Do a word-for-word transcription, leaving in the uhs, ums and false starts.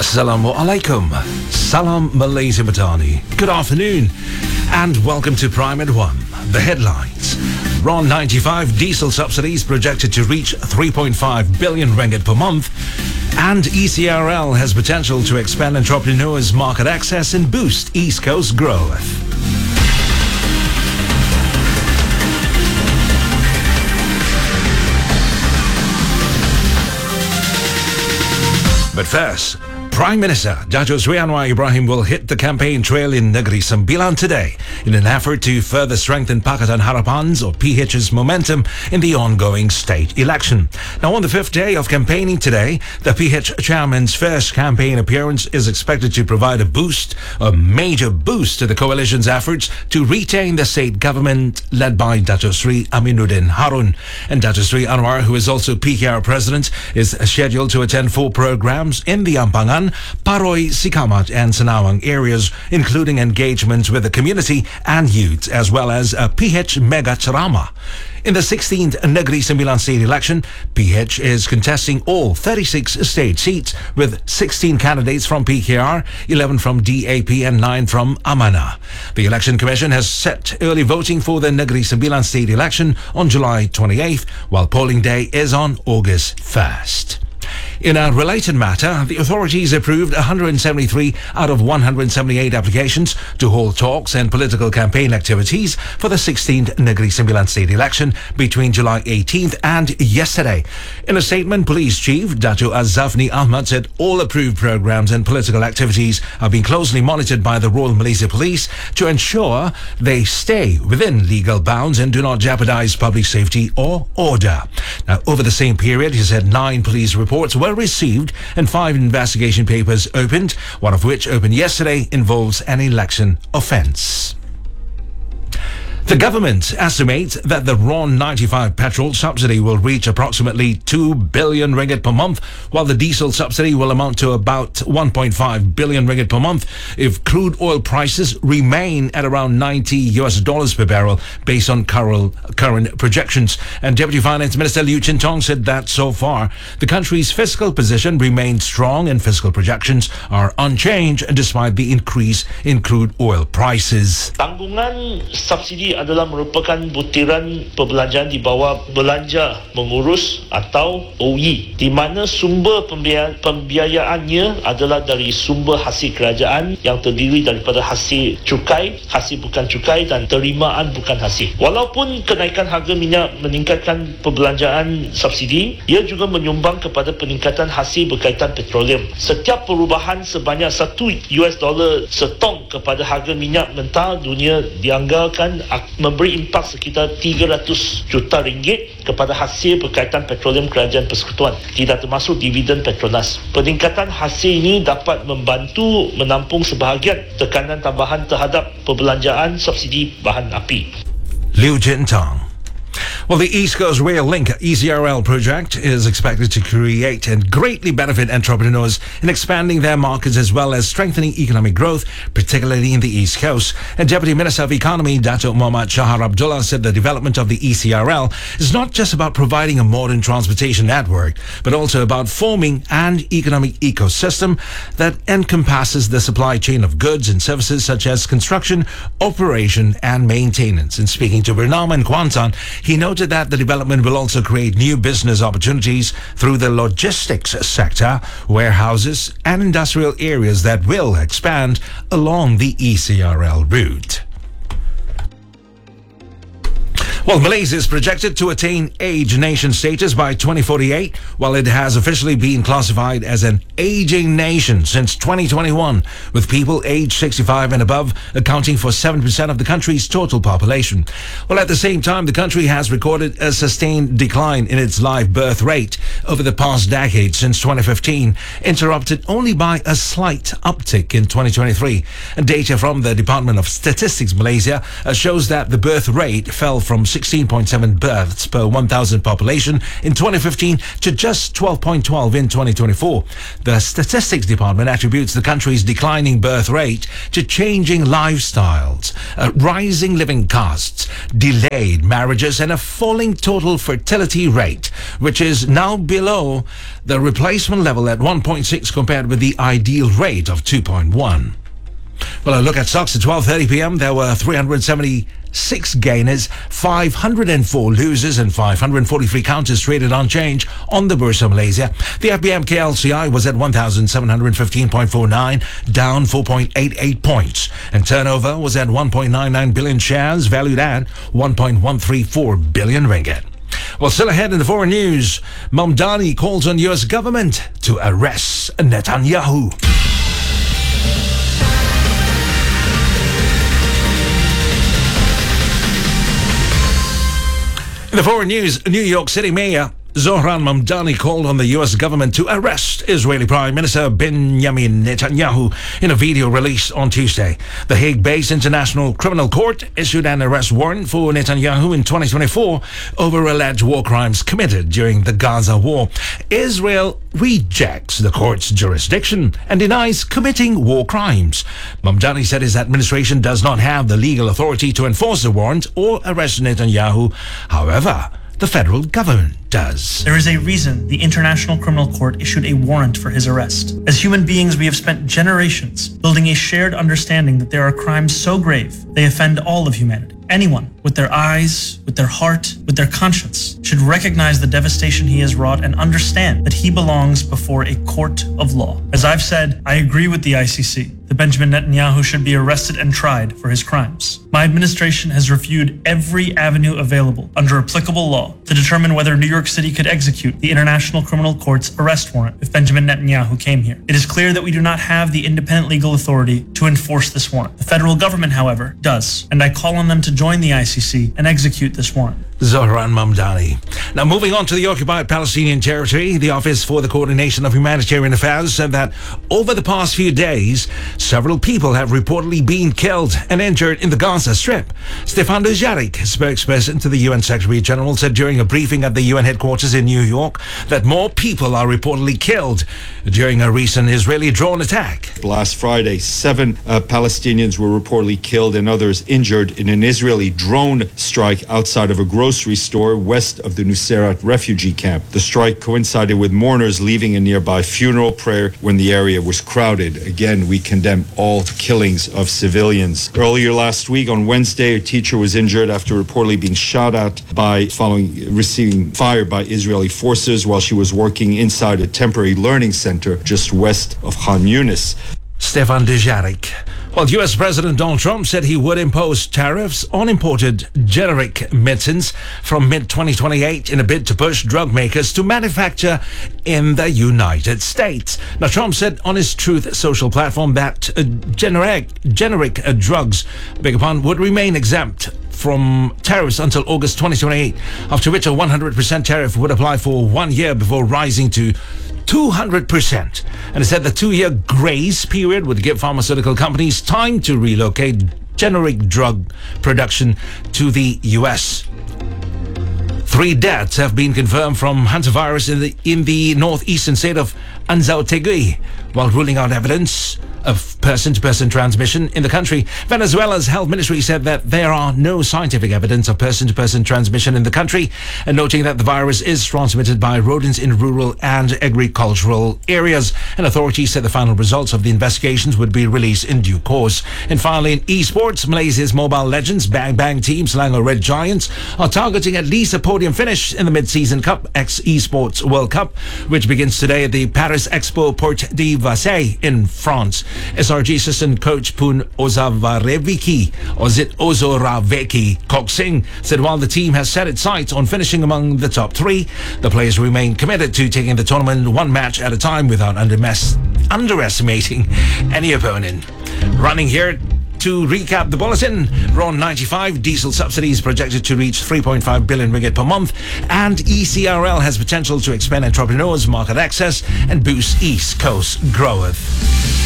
Assalamualaikum. Salam Malaysia Madani. Good afternoon and welcome to Prime at One. The headlines. R O N ninety-five diesel subsidies projected to reach three point five billion ringgit per month. And E C R L has potential to expand entrepreneurs' market access and boost East Coast growth. But first, Prime Minister Datuk Seri Anwar Ibrahim will hit the campaign trail in Negeri Sembilan today in an effort to further strengthen Pakatan Harapan's or P H's momentum in the ongoing state election. Now, on the fifth day of campaigning today, the P H chairman's first campaign appearance is expected to provide a boost, a major boost to the coalition's efforts to retain the state government led by Datuk Seri Aminuddin Harun. And Datuk Seri Anwar, who is also P K R president, is scheduled to attend four programs in the Ampangan, Paroi, Sikamat and Senawang areas, including engagements with the community and youth, as well as a P H Mega Ceramah. In the sixteenth Negeri Sembilan state election, P H is contesting all thirty-six state seats with sixteen candidates from P K R, eleven from D A P and nine from Amanah. The Election Commission has set early voting for the Negeri Sembilan state election on July twenty-eighth, while polling day is on August first. In a related matter, the authorities approved one hundred seventy-three out of one hundred seventy-eight applications to hold talks and political campaign activities for the sixteenth Negeri Sembilan state election between July eighteenth and yesterday. In a statement, Police Chief Datuk Azafni Ahmad said all approved programs and political activities are being closely monitored by the Royal Malaysia Police to ensure they stay within legal bounds and do not jeopardize public safety or order. Now, over the same period, he said nine police reports were received and five investigation papers opened, one of which opened yesterday involves an election offence. The government estimates that the R O N ninety-five petrol subsidy will reach approximately two billion ringgit per month, while the diesel subsidy will amount to about one point five billion ringgit per month if crude oil prices remain at around ninety U S dollars per barrel based on current, current projections. And Deputy Finance Minister Liew Chin Tong said that so far the country's fiscal position remains strong and fiscal projections are unchanged despite the increase in crude oil prices. Tanggungan subsidi adalah merupakan butiran perbelanjaan di bawah belanja mengurus atau O E, di mana sumber pembiaya, pembiayaannya adalah dari sumber hasil kerajaan yang terdiri daripada hasil cukai, hasil bukan cukai dan terimaan bukan hasil. Walaupun kenaikan harga minyak meningkatkan perbelanjaan subsidi, ia juga menyumbang kepada peningkatan hasil berkaitan petroleum. Setiap perubahan sebanyak satu U S dollar setong kepada harga minyak mentah dunia dianggarkan memberi impak sekitar tiga ratus juta ringgit kepada hasil berkaitan petroleum kerajaan persekutuan, tidak termasuk dividen Petronas. Peningkatan hasil ini dapat membantu menampung sebahagian tekanan tambahan terhadap perbelanjaan subsidi bahan api. Liew Chin Tong. Well, the East Coast Rail Link E C R L project is expected to create and greatly benefit entrepreneurs in expanding their markets as well as strengthening economic growth, particularly in the East Coast. And Deputy Minister of Economy Datuk Muhammad Shahar Abdullah said the development of the E C R L is not just about providing a modern transportation network, but also about forming an economic ecosystem that encompasses the supply chain of goods and services such as construction, operation and maintenance. And speaking to Bernama and Kuantan, he noted that the development will also create new business opportunities through the logistics sector, warehouses and industrial areas that will expand along the E C R L route. Well, Malaysia is projected to attain age nation status by twenty forty-eight, while it has officially been classified as an aging nation since twenty twenty-one, with people aged sixty-five and above accounting for seven percent of the country's total population. Well, at the same time, the country has recorded a sustained decline in its live birth rate over the past decade since twenty fifteen, interrupted only by a slight uptick in twenty twenty-three. And data from the Department of Statistics Malaysia uh, shows that the birth rate fell from sixteen point seven births per one thousand population in twenty fifteen to just twelve point one two in twenty twenty-four. The Statistics Department attributes the country's declining birth rate to changing lifestyles, uh, rising living costs, delayed marriages, and a falling total fertility rate, which is now below the replacement level at one point six compared with the ideal rate of two point one. Well, a look at stocks at twelve thirty p.m. There were three hundred seventy-six gainers, five hundred four losers, and five hundred forty-three counters traded on change on the Bursa Malaysia. The F B M K L C I was at one thousand seven hundred fifteen point four nine, down four point eight eight points. And turnover was at one point nine nine billion shares, valued at one point one three four billion ringgit. Well, still ahead in the foreign news, Mamdani calls on U S government to arrest Netanyahu. In the foreign news, New York City Mayor Zohran Mamdani called on the U S government to arrest Israeli Prime Minister Benjamin Netanyahu in a video released on Tuesday. The Hague-based International Criminal Court issued an arrest warrant for Netanyahu in twenty twenty-four over alleged war crimes committed during the Gaza war. Israel rejects the court's jurisdiction and denies committing war crimes. Mamdani said his administration does not have the legal authority to enforce the warrant or arrest Netanyahu. However, the federal government does. There is a reason the International Criminal Court issued a warrant for his arrest. As human beings, we have spent generations building a shared understanding that there are crimes so grave they offend all of humanity. Anyone with their eyes, with their heart, with their conscience should recognize the devastation he has wrought and understand that he belongs before a court of law. As I've said, I agree with the I C C that Benjamin Netanyahu should be arrested and tried for his crimes. My administration has reviewed every avenue available under applicable law to determine whether New York City could execute the International Criminal Court's arrest warrant if Benjamin Netanyahu came here. It is clear that we do not have the independent legal authority to enforce this warrant. The federal government, however, does, and I call on them to join the I C C and execute this warrant. Zohran Mamdani. Now, moving on to the occupied Palestinian territory, the Office for the Coordination of Humanitarian Affairs said that over the past few days, several people have reportedly been killed and injured in the Gaza Strip. Stefan Dujarric, spokesperson to the U N Secretary General, said during a briefing at the U N headquarters in New York that more people are reportedly killed during a recent Israeli drone attack. Last Friday, seven uh, Palestinians were reportedly killed and others injured in an Israeli drone strike outside of a grocery store west of the Nuseirat refugee camp. The strike coincided with mourners leaving a nearby funeral prayer when the area was crowded. Again, we condemn all killings of civilians. Earlier last week, on Wednesday, a teacher was injured after reportedly being shot at by following receiving fire by Israeli forces while she was working inside a temporary learning center just west of Khan Yunis. Stefan Dujarric. Well, U S President Donald Trump said he would impose tariffs on imported generic medicines from mid twenty twenty-eight in a bid to push drug makers to manufacture in the United States. Now, Trump said on his Truth Social platform that uh, generic generic uh, drugs, beg your pardon, would remain exempt from tariffs until August twenty twenty-eight, after which a one hundred percent tariff would apply for one year before rising to two hundred percent. And he said the two-year grace period would give pharmaceutical companies time to relocate generic drug production to the U S. Three deaths have been confirmed from hantavirus in the in the northeastern state of Anzao Tegui, while ruling out evidence of person-to-person transmission in the country. Venezuela's health ministry said that there are no scientific evidence of person-to-person transmission in the country, and noting that the virus is transmitted by rodents in rural and agricultural areas. And authorities said the final results of the investigations would be released in due course. And finally, in esports, Malaysia's mobile legends Bang Bang team Selangor Red Giants are targeting at least a podium finish in the mid-season Cup X Esports World Cup, which begins today at the Paris Expo Porte de Versailles in France. S R G assistant coach Pun Ozavareviki, or is it Ozoraveki Koksing, said while the team has set its sights on finishing among the top three, the players remain committed to taking the tournament one match at a time without underestimating any opponent. Running here to recap the bulletin, R O N ninety-five, diesel subsidies projected to reach three point five billion ringgit per month, and E C R L has potential to expand entrepreneurs' market access and boost East Coast growth.